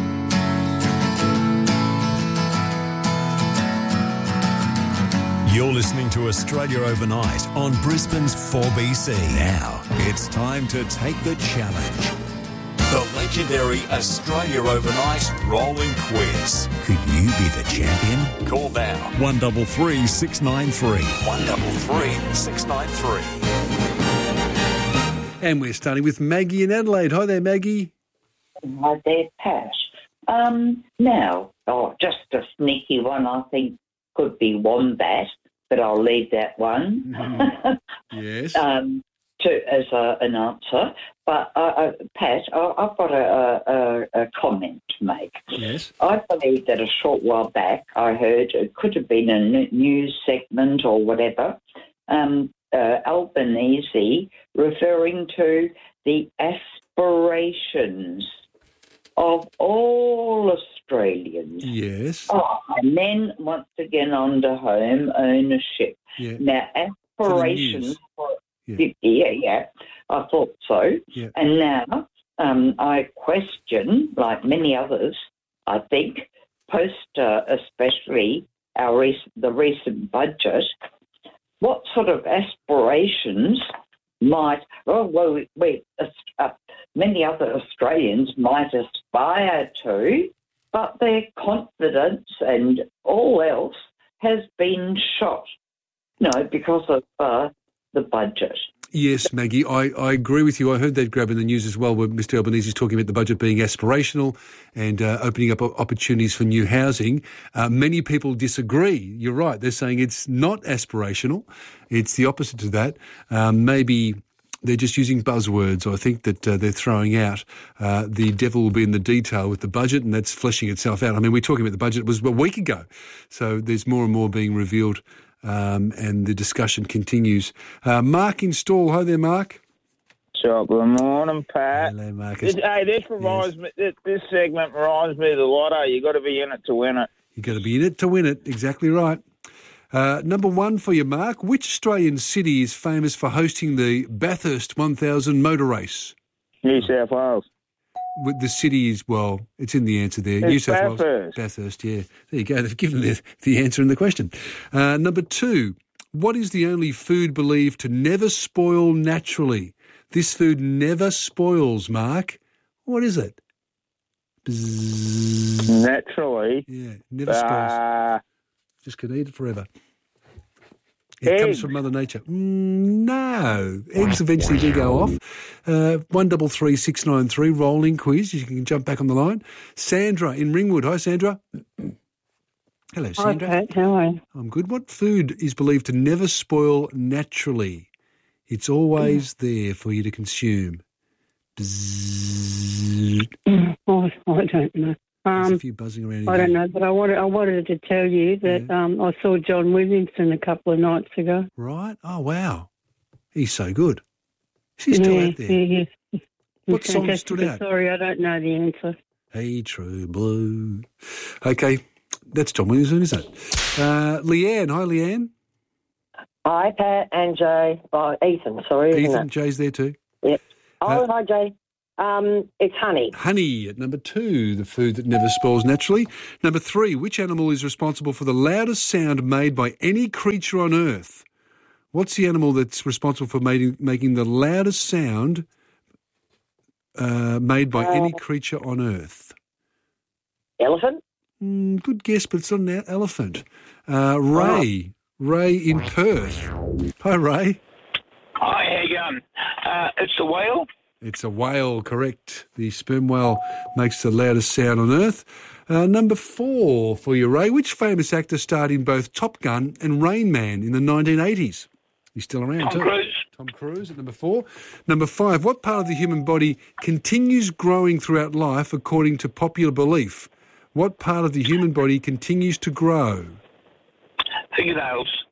[SPEAKER 6] You're listening to Australia Overnight on Brisbane's four B C. Now, it's time to take the challenge. The legendary Australia Overnight Rolling Quiz. Could you be the champion? Call now. one three three six nine three. one three three six nine three.
[SPEAKER 2] And we're starting with Maggie in Adelaide. Hi there, Maggie.
[SPEAKER 27] Hi there, Pat. Um, now, oh, just a sneaky one, I think, could be Wombat, but I'll leave that one.
[SPEAKER 2] Mm-hmm. Yes.
[SPEAKER 27] um, to as a, an answer. But, uh, uh, Pat, I, I've got a, a, a comment to make.
[SPEAKER 2] Yes.
[SPEAKER 27] I believe that a short while back I heard, it could have been a n- news segment or whatever, um, uh, Albanese referring to the aspirations of all Australians.
[SPEAKER 2] Yes.
[SPEAKER 27] Oh, and then once again on to home ownership.
[SPEAKER 2] Yeah.
[SPEAKER 27] Now, aspirations. For
[SPEAKER 2] yeah.
[SPEAKER 27] yeah, yeah, I thought so.
[SPEAKER 2] Yeah.
[SPEAKER 27] And now um, I question, like many others, I think, post uh, especially our rec- the recent budget, what sort of aspirations might, oh, well, we, we uh, many other Australians might aspire to, but their confidence and all else has been shot, you know, because of uh, the budget.
[SPEAKER 2] Yes, Maggie, I, I agree with you. I heard that grab in the news as well, where Mister Albanese is talking about the budget being aspirational and uh, opening up opportunities for new housing. Uh, many people disagree. You're right. They're saying it's not aspirational. It's the opposite to that. Um, maybe they're just using buzzwords. I think that uh, they're throwing out uh, the devil will be in the detail with the budget, and that's fleshing itself out. I mean, we're talking about the budget. It was a week ago. So there's more and more being revealed. Um, and the discussion continues. Uh, Mark in Stall. Hi there, Mark.
[SPEAKER 28] Sure. Good morning, Pat.
[SPEAKER 2] Hello, Marcus.
[SPEAKER 28] This, hey, this reminds yes. me. This, this segment reminds me of the lotto. You got to be in it to win it.
[SPEAKER 2] You got to be in it to win it. Exactly right. Uh, number one for you, Mark. Which Australian city is famous for hosting the Bathurst one thousand motor race?
[SPEAKER 28] New South Wales.
[SPEAKER 2] With the city is, well, it's in the answer there.
[SPEAKER 28] It's
[SPEAKER 2] New South
[SPEAKER 28] Bathurst.
[SPEAKER 2] Wales. Bathurst, yeah. There you go. They've given the, the answer in the question. Uh, number two, what is the only food believed to never spoil naturally? This food never spoils, Mark. What is it? Bzzz.
[SPEAKER 28] Naturally?
[SPEAKER 2] Yeah, never spoils.
[SPEAKER 28] Uh,
[SPEAKER 2] Just can eat it forever. It
[SPEAKER 28] eggs.
[SPEAKER 2] comes from Mother Nature. Mm, no. Eggs eventually do go off. Uh, one double three six nine three, rolling quiz. You can jump back on the line. Sandra in Ringwood. Hi, Sandra. Hello,
[SPEAKER 4] Hi,
[SPEAKER 2] Sandra.
[SPEAKER 4] Pat. How are you?
[SPEAKER 2] I'm good. What food is believed to never spoil naturally? It's always there for you to consume. Bzzz.
[SPEAKER 4] Oh, I don't know.
[SPEAKER 2] There's
[SPEAKER 4] Um,
[SPEAKER 2] a few buzzing around.
[SPEAKER 4] I
[SPEAKER 2] here.
[SPEAKER 4] don't know, but I wanted I wanted to tell you that um, I saw John Williamson a couple of nights ago.
[SPEAKER 2] Right? Oh, wow. He's so good. Is he still
[SPEAKER 4] yeah,
[SPEAKER 2] out there?
[SPEAKER 4] Yeah, yeah.
[SPEAKER 2] What
[SPEAKER 4] He's
[SPEAKER 2] song
[SPEAKER 4] fantastic,
[SPEAKER 2] stood
[SPEAKER 4] but
[SPEAKER 2] out?
[SPEAKER 4] Sorry, I don't know the answer.
[SPEAKER 2] Hey, True Blue. Okay, that's John Williamson, isn't it? Uh, Leanne. Hi, Leanne.
[SPEAKER 7] Hi, Pat and Jay. Oh, Ethan, sorry, isn't
[SPEAKER 2] Ethan,
[SPEAKER 7] it?
[SPEAKER 2] Jay's there too.
[SPEAKER 7] Yep. Oh,
[SPEAKER 2] Uh,
[SPEAKER 7] hi, Jay. Um, it's honey.
[SPEAKER 2] Honey at number two, the food that never spoils naturally. Number three, which animal is responsible for the loudest sound made by any creature on Earth? What's the animal that's responsible for making, making the loudest sound uh, made by
[SPEAKER 7] Uh,
[SPEAKER 2] any creature on Earth?
[SPEAKER 7] Elephant?
[SPEAKER 2] Mm, good guess, but it's not an e- elephant. Uh, Ray. Ray in Perth. Hi, Ray.
[SPEAKER 28] Hi, how you going? Uh, it's the whale.
[SPEAKER 2] It's a whale, correct. The sperm whale makes the loudest sound on Earth. Uh, number four for you, Ray. Which famous actor starred in both Top Gun and Rain Man in the nineteen eighties? He's still around,
[SPEAKER 28] Tom
[SPEAKER 2] too.
[SPEAKER 28] Cruise.
[SPEAKER 2] Tom Cruise at number four. Number five, what part of the human body continues growing throughout life according to popular belief? What part of the human body continues to grow?
[SPEAKER 28] Fingernails.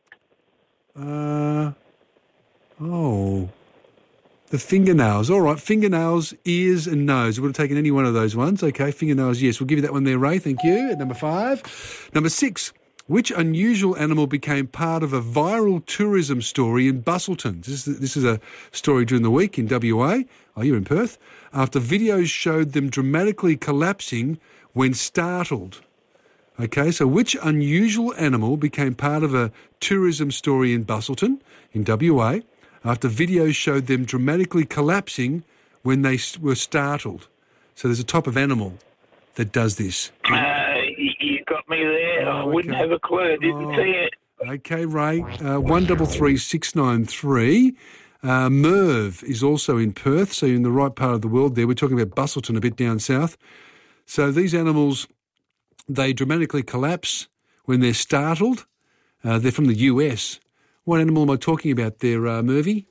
[SPEAKER 2] Uh, oh... The fingernails. All right, fingernails, ears and nose. We would have taken any one of those ones. Okay, fingernails, yes. We'll give you that one there, Ray. Thank you. At number five. Number six. Which unusual animal became part of a viral tourism story in Busselton? This is, this is a story during the week in W A. Oh, you're in Perth. After videos showed them dramatically collapsing when startled. Okay, so which unusual animal became part of a tourism story in Busselton in W A? After videos showed them dramatically collapsing when they s- were startled. So there's a type of animal that does this.
[SPEAKER 28] Uh, you, you got me there. I
[SPEAKER 2] Oh,
[SPEAKER 28] wouldn't
[SPEAKER 2] okay.
[SPEAKER 28] have a clue. I didn't
[SPEAKER 2] Oh.
[SPEAKER 28] see it.
[SPEAKER 2] Okay, Ray. Uh, one double three six nine three. Uh, Merv is also in Perth, so you're in the right part of the world there. We're talking about Busselton a bit down south. So these animals, they dramatically collapse when they're startled. Uh, they're from the U S. What animal am I talking about there, uh, Mervy?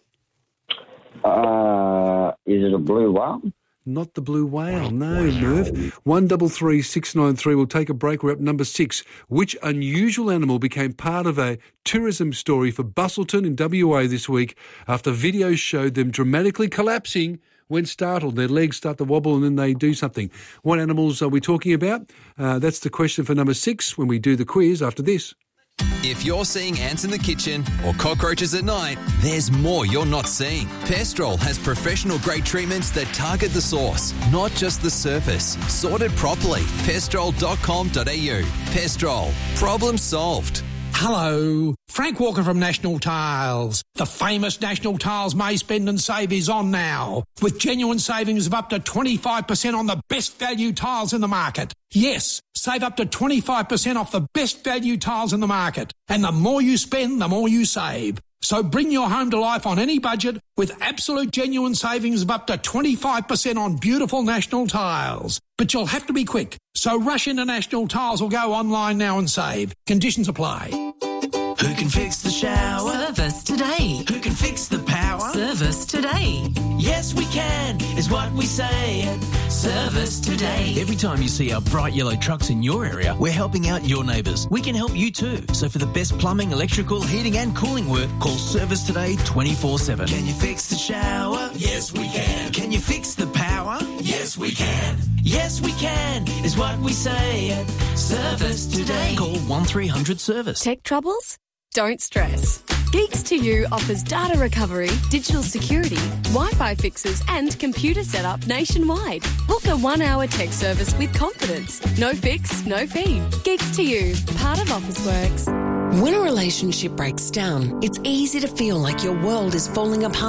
[SPEAKER 8] Uh, is it a blue whale?
[SPEAKER 2] Not the blue whale, no, Merv. One double three six nine three. We'll take a break. We're up number six. Which unusual animal became part of a tourism story for Busselton in W A this week after videos showed them dramatically collapsing when startled? Their legs start to wobble and then they do something. What animals are we talking about? Uh, that's the question for number six when we do the quiz after this.
[SPEAKER 9] If you're seeing ants in the kitchen or cockroaches at night, there's more you're not seeing. Pestrol has professional-grade treatments that target the source, not just the surface. Sorted properly. pestrol dot com dot a u. Pestrol. Problem solved.
[SPEAKER 10] Hello, Frank Walker from National Tiles. The famous National Tiles May Spend and Save is on now, with genuine savings of up to twenty-five percent on the best value tiles in the market. Yes, save up to twenty-five percent off the best value tiles in the market. And the more you spend, the more you save. So bring your home to life on any budget with absolute genuine savings of up to twenty-five percent on beautiful National Tiles. But you'll have to be quick. So rush into National Tiles or go online now and save. Conditions apply.
[SPEAKER 11] Who can fix the shower?
[SPEAKER 23] Service today.
[SPEAKER 11] Who can fix the power?
[SPEAKER 23] Service today.
[SPEAKER 11] Yes, we can, is what we say at Service Today.
[SPEAKER 20] Every time you see our bright yellow trucks in your area, we're helping out your neighbours. We can help you too. So for the best plumbing, electrical, heating and cooling work, call Service Today twenty-four seven.
[SPEAKER 11] Can you fix the shower? Yes, we can. Can you fix the power? Yes, we can. Yes, we can, is what we say at Service Today.
[SPEAKER 20] Call one three hundred service.
[SPEAKER 12] Tech troubles? Don't stress. Geeks to You offers data recovery, digital security, Wi-Fi fixes and computer setup nationwide. Book a one-hour tech service with confidence. No fix, no fee. Geeks to You, part of Officeworks.
[SPEAKER 13] When a relationship breaks down, it's easy to feel like your world is falling apart.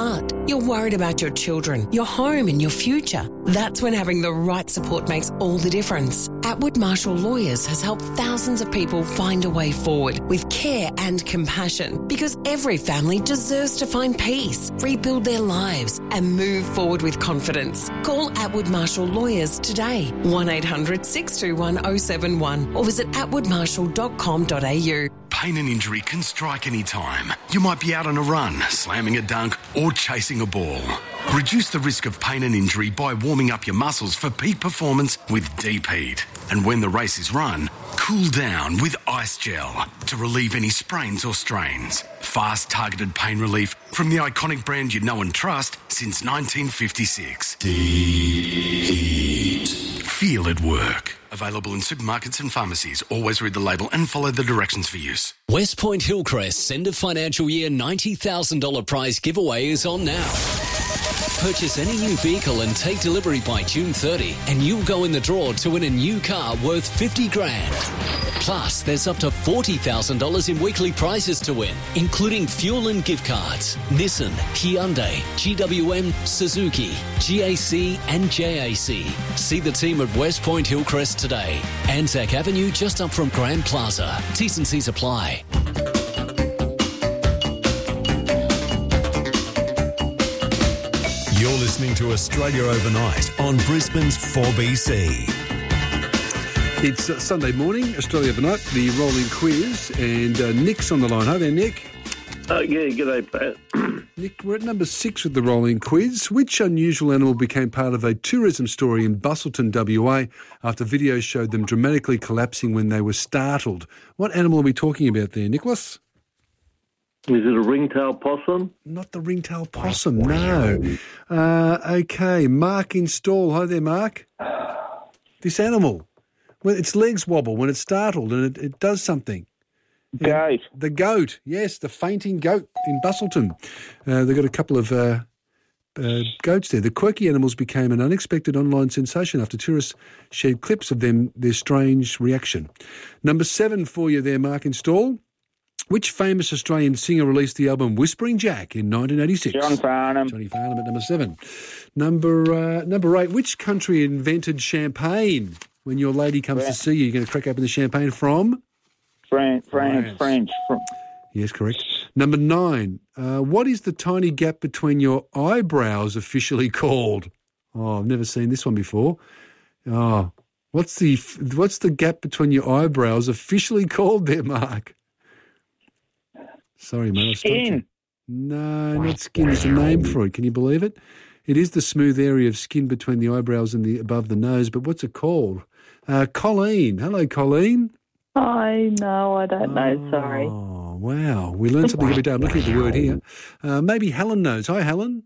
[SPEAKER 1] You're worried about your children, your home and your future. That's when having the right support makes all the difference. Atwood Marshall Lawyers has helped thousands of people find a way forward with care and compassion, because every family deserves to find peace, rebuild their lives and move forward with confidence. Call Atwood Marshall Lawyers today, one eight hundred six two one oh seven one, or visit atwood marshall dot com dot a u.
[SPEAKER 13] Pain and injury can strike any time. You might be out on a run, slamming a dunk or chasing a ball. Reduce the risk of pain and injury by warming up your muscles for peak performance with Deep Heat. And when the race is run, cool down with Ice Gel to relieve any sprains or strains. Fast, targeted pain relief from the iconic brand you know and trust since nineteen fifty-six. Deep Heat. Feel it work. Available in supermarkets and pharmacies. Always read the label and follow the directions for use.
[SPEAKER 14] West Point Hillcrest's end of financial year ninety thousand dollars prize giveaway is on now. Purchase any new vehicle and take delivery by June thirtieth, and you'll go in the draw to win a new car worth fifty grand. Plus, there's up to forty thousand dollars in weekly prizes to win, including fuel and gift cards. Nissan, Hyundai, G W M, Suzuki, G A C and J A C. See the team at West Point Hillcrest today. Anzac Avenue just up from Grand Plaza. T's and C's apply.
[SPEAKER 6] You're listening to Australia Overnight on Brisbane's four B C.
[SPEAKER 2] It's uh, Sunday morning, Australia Overnight, the rolling quiz, and uh, Nick's on the line. Hi there, Nick.
[SPEAKER 15] Uh, yeah, g'day, Pat.
[SPEAKER 2] Nick, we're at number six with the rolling quiz. Which unusual animal became part of a tourism story in Busselton, W A, after videos showed them dramatically collapsing when they were startled? What animal are we talking about there, Nicholas?
[SPEAKER 15] Is it a ringtail possum?
[SPEAKER 2] Not the ringtail possum, no. Uh, okay, Mark in Stall. Hi there, Mark. This animal, well, its legs wobble when it's startled and it, it does something.
[SPEAKER 28] Goat.
[SPEAKER 2] The goat, yes, the fainting goat in Busselton. Uh, they've got a couple of uh, uh, goats there. The quirky animals became an unexpected online sensation after tourists shared clips of them, their strange reaction. Number seven for you there, Mark in Stall. Which famous Australian singer released the album Whispering Jack in nineteen eighty-six?
[SPEAKER 28] John Farnham.
[SPEAKER 2] Johnny Farnham at number seven. Number uh, number eight. Which country invented champagne? When your lady comes
[SPEAKER 28] France.
[SPEAKER 2] to see you, you're going to crack open the champagne from?
[SPEAKER 28] France. France. French.
[SPEAKER 2] Yes, correct. Number nine. Uh, what is the tiny gap between your eyebrows officially called? Oh, I've never seen this one before. Oh, what's the what's the gap between your eyebrows officially called there, Mark? Sorry, mate.
[SPEAKER 28] Skin.
[SPEAKER 2] No, not skin. There's a name for it. Can you believe it? It is the smooth area of skin between the eyebrows and the above the nose, but what's it called? Uh, Colleen. Hello, Colleen.
[SPEAKER 16] I know, I don't know, sorry.
[SPEAKER 2] Oh, wow. We learn something every day. I'm looking at the word here. Uh, maybe Helen knows. Hi, Helen.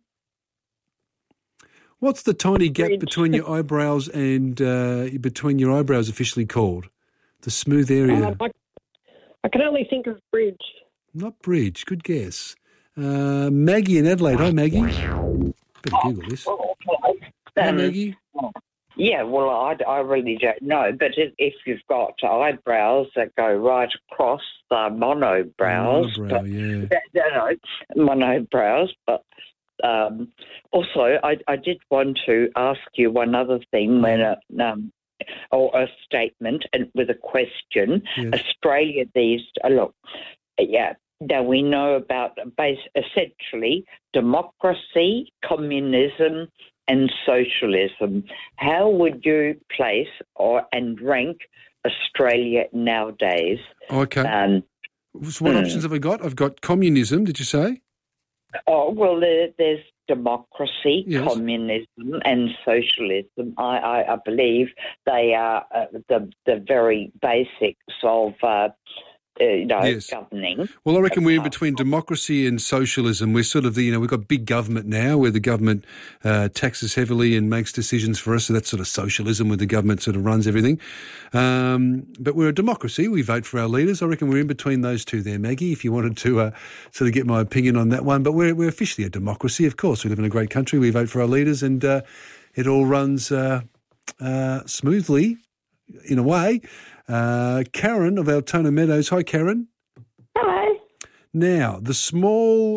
[SPEAKER 2] What's the tiny gap
[SPEAKER 16] Bridge.
[SPEAKER 2] between your eyebrows and uh, between your eyebrows officially called? The smooth area.
[SPEAKER 16] Um, I, I can only think of bridge.
[SPEAKER 2] Not bridge. Good guess. Uh, Maggie in Adelaide. Hi, Maggie. Better Google this. Hi,
[SPEAKER 27] Um,
[SPEAKER 2] Maggie.
[SPEAKER 27] Yeah, well, I, I really don't know. But if, if you've got eyebrows that go right across the monobrows,
[SPEAKER 2] Monobrow,
[SPEAKER 27] but,
[SPEAKER 2] yeah.
[SPEAKER 27] you know, monobrows, but um, also I, I did want to ask you one other thing when a, um, or a statement and with a question.
[SPEAKER 2] Yes.
[SPEAKER 27] Australia, these uh, look, yeah. Now we know about base, essentially democracy, communism, and socialism. How would you place or and rank Australia nowadays?
[SPEAKER 2] Okay.
[SPEAKER 27] Um,
[SPEAKER 2] So what
[SPEAKER 27] hmm.
[SPEAKER 2] options have I got? I've got communism, did you say?
[SPEAKER 27] Oh, well, there, there's democracy,
[SPEAKER 2] Yes.
[SPEAKER 27] communism, and socialism. I, I, I believe they are uh, the the very basics of uh, uh, you know
[SPEAKER 2] Yes.
[SPEAKER 27] governing.
[SPEAKER 2] Well, I reckon we're in between democracy and socialism. We're sort of the, you know, we've got big government now where the government uh, taxes heavily and makes decisions for us. So that's sort of socialism where the government sort of runs everything. Um, but we're a democracy. We vote for our leaders. I reckon we're in between those two there, Maggie, if you wanted to uh, sort of get my opinion on that one. But we're, we're officially a democracy, of course. We live in a great country. We vote for our leaders and uh, it all runs uh, uh, smoothly in a way. Uh, Karen of Altona Meadows. Hi, Karen.
[SPEAKER 16] Hello.
[SPEAKER 2] Now, the small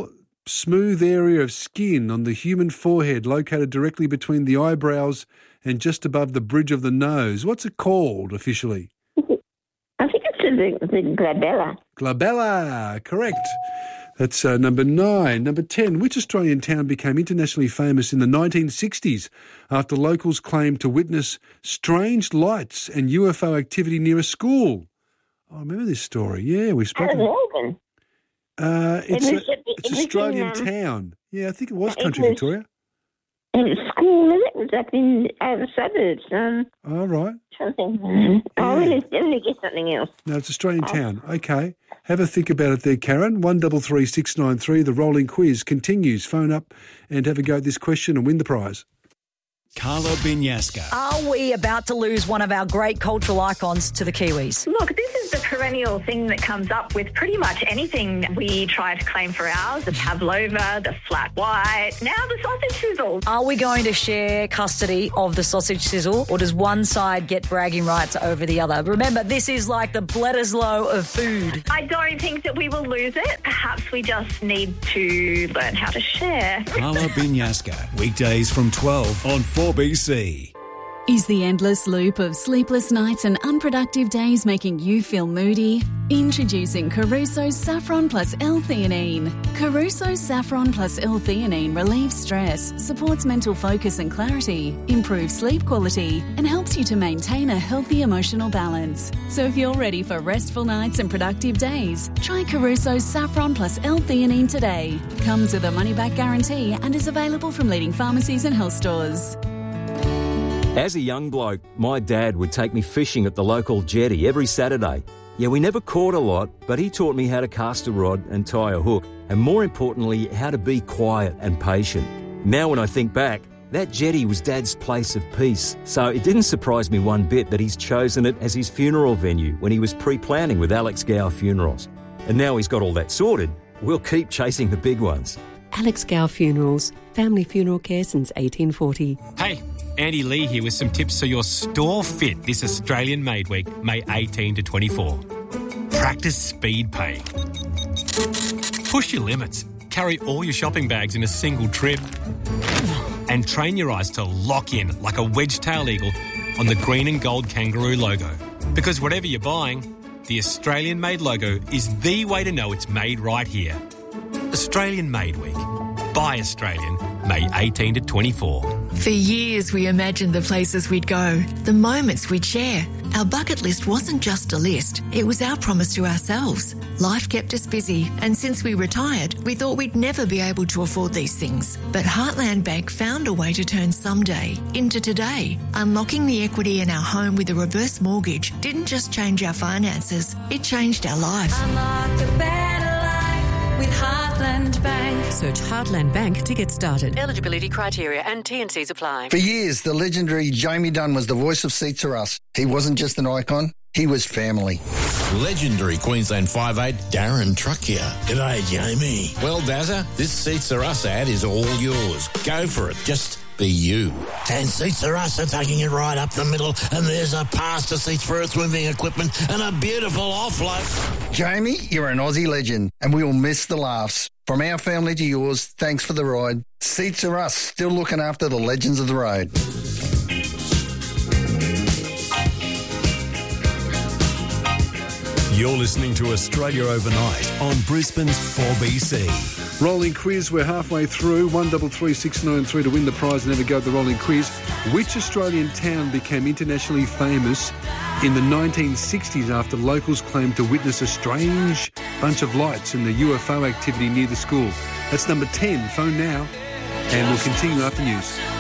[SPEAKER 2] smooth area of skin on the human forehead located directly between the eyebrows and just above the bridge of the nose. What's it called officially?
[SPEAKER 3] I think it's the, the glabella.
[SPEAKER 2] Glabella, correct. That's uh, number nine. Number ten, which Australian town became internationally famous in the nineteen sixties after locals claimed to witness strange lights and U F O activity near a school? I remember this story. Yeah, we've spoken.
[SPEAKER 3] Melbourne.
[SPEAKER 2] Uh, it's
[SPEAKER 3] It
[SPEAKER 2] a,
[SPEAKER 3] was- it
[SPEAKER 2] it's
[SPEAKER 3] was
[SPEAKER 2] Australian
[SPEAKER 3] in, um,
[SPEAKER 2] town. Yeah, I think it was
[SPEAKER 3] it
[SPEAKER 2] Country
[SPEAKER 3] was-
[SPEAKER 2] Victoria.
[SPEAKER 3] And the school, is it? It was up in uh, the suburbs. Um,
[SPEAKER 2] All right.
[SPEAKER 3] something. Oh, let me, let me get something else.
[SPEAKER 2] No, it's Australian
[SPEAKER 3] Oh.
[SPEAKER 2] town. Okay. Have a think about it there, Karen. One double three six nine three. The rolling quiz continues. Phone up and have a go at this question and win the prize.
[SPEAKER 6] Carla Binyasca.
[SPEAKER 5] Are we about to lose one of our great cultural icons to the Kiwis?
[SPEAKER 17] Look, this is the perennial thing that comes up with pretty much anything we try to claim for ours. The pavlova, the flat white, now the sausage sizzle.
[SPEAKER 5] Are we going to share custody of the sausage sizzle, or does one side get bragging rights over the other? Remember, this is like the Bledisloe of food.
[SPEAKER 17] I don't think that we will lose it. Perhaps we just need to learn how to share.
[SPEAKER 6] Carla Binyasca. Weekdays from twelve on four B C.
[SPEAKER 18] Is the endless loop of sleepless nights and unproductive days making you feel moody? Introducing Caruso's Saffron Plus L-theanine. Caruso's Saffron Plus L-theanine relieves stress, supports mental focus and clarity, improves sleep quality, and helps you to maintain a healthy emotional balance. So if you're ready for restful nights and productive days, try Caruso's Saffron Plus L-theanine today. Comes with a money-back guarantee and is available from leading pharmacies and health stores.
[SPEAKER 19] As a young bloke, my dad would take me fishing at the local jetty every Saturday. Yeah, we never caught a lot, but he taught me how to cast a rod and tie a hook, and more importantly, how to be quiet and patient. Now when I think back, that jetty was Dad's place of peace, so it didn't surprise me one bit that he's chosen it as his funeral venue when he was pre-planning with Alex Gow Funerals. And now he's got all that sorted, we'll keep chasing the big ones.
[SPEAKER 25] Alex Gow Funerals, family funeral care since eighteen forty.
[SPEAKER 21] Hey, Andy Lee here with some tips so your store fit this Australian Made Week, May eighteenth to twenty-fourth. Practice speed pay. Push your limits. Carry all your shopping bags in a single trip. And train your eyes to lock in like a wedge-tailed eagle on the green and gold kangaroo logo. Because whatever you're buying, the Australian Made logo is the way to know it's made right here. Australian Made Week. Buy Australian, May eighteenth to twenty-fourth.
[SPEAKER 23] For years, we imagined the places we'd go, the moments we'd share. Our bucket list wasn't just a list, it was our promise to ourselves. Life kept us busy, and since we retired, we thought we'd never be able to afford these things. But Heartland Bank found a way to turn someday into today. Unlocking the equity in our home with a reverse mortgage didn't just change our finances, it changed our life.
[SPEAKER 25] Unlock a better life with Heartland Bank. Search Heartland Bank to get started.
[SPEAKER 26] Eligibility criteria and T and Cs apply.
[SPEAKER 22] For years, the legendary Jamie Dunn was the voice of Seats Are Us. He wasn't just an icon, he was family.
[SPEAKER 24] Legendary Queensland five eight Darren Truck here. G'day, Jamie. Well, Dazza, this Seats Are Us ad is all yours. Go for it. Just be you. And Seats Are Us are taking it right up the middle, and there's a pass to seats for earth-moving equipment and a beautiful offload.
[SPEAKER 22] Jamie, you're an Aussie legend, and we will miss the laughs. From our family to yours, thanks for the ride. Seats Are Us, still looking after the legends of the road.
[SPEAKER 6] You're listening to Australia Overnight on Brisbane's four B C.
[SPEAKER 2] Rolling quiz, we're halfway through. One double three six nine three to win the prize and have a go at the rolling quiz. Which Australian town became internationally famous in the nineteen sixties after locals claimed to witness a strange bunch of lights and the U F O activity near the school? That's number ten. Phone now, and we'll continue after news.